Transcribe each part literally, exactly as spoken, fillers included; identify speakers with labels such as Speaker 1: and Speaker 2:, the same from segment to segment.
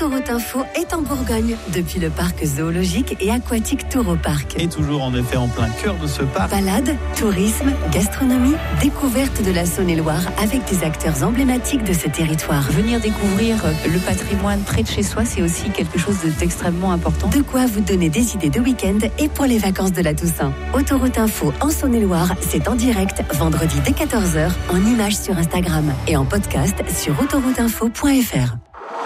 Speaker 1: Autoroute Info est en Bourgogne, depuis le parc zoologique et aquatique Tour au Parc.
Speaker 2: Et toujours en effet en plein cœur de ce parc.
Speaker 1: Balade, tourisme, gastronomie, découverte de la Saône-et-Loire avec des acteurs emblématiques de ce territoire.
Speaker 3: Venir découvrir le patrimoine près de chez soi, c'est aussi quelque chose d'extrêmement important.
Speaker 1: De quoi vous donner des idées de week-end et pour les vacances de la Toussaint. Autoroute Info en Saône-et-Loire, c'est en direct, vendredi dès quatorze heures, en images sur Instagram et en podcast sur autoroute info point f r.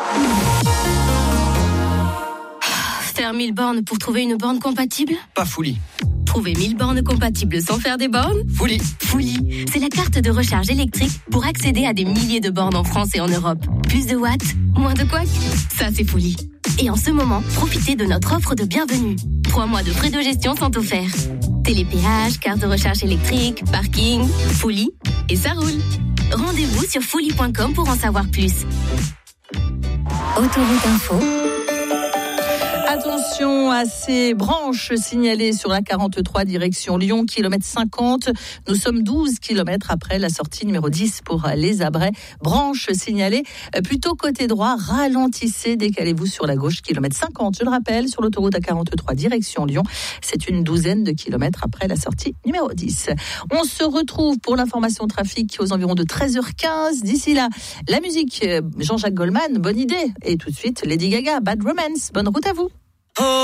Speaker 4: Faire mille bornes pour trouver une borne compatible ?
Speaker 5: Pas Fouli.
Speaker 4: Trouver mille bornes compatibles sans faire des bornes ?
Speaker 5: Fouli.
Speaker 4: Fouli, c'est la carte de recharge électrique pour accéder à des milliers de bornes en France et en Europe. Plus de watts, moins de couacs, ça c'est Fouli. Et en ce moment, profitez de notre offre de bienvenue. Trois mois de frais de gestion sont offerts. Télépéage, carte de recharge électrique, parking, Fouli, et ça roule. Rendez-vous sur fouli point com pour en savoir plus.
Speaker 1: Autoroute Info.
Speaker 6: Attention à ces branches signalées sur la quarante-trois direction Lyon, kilomètre cinquante. Nous sommes douze kilomètres après la sortie numéro dix pour les Abrais. Branches signalées plutôt côté droit. Ralentissez, décalez-vous sur la gauche, kilomètre cinquante. Je le rappelle, sur l'autoroute A quarante-trois direction Lyon, c'est une douzaine de kilomètres après la sortie numéro dix. On se retrouve pour l'information trafic aux environs de treize heures quinze. D'ici là, la musique, Jean-Jacques Goldman, bonne idée. Et tout de suite, Lady Gaga, Bad Romance. Bonne route à vous.